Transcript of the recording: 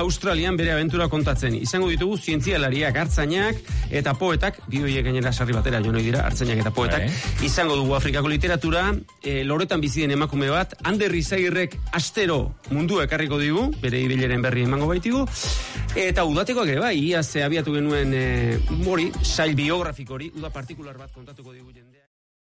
Australian bere abentura kontatzen. Izango ditugu zientzialariak, artzainak eta poetak, bi horiek gainera sarri batera joan dira, artzainak eta poetak. Izango dugu Afrikako literatura, loretan bizi den emakume bat, Ander Izagirrek astero mundua ekarriko digu, bere ibileren berri emango baitigu, eta udatekoak ere bai, iaz abiatu genuen sail biografiko hori, uda partikular bat kontatuko digu jendea.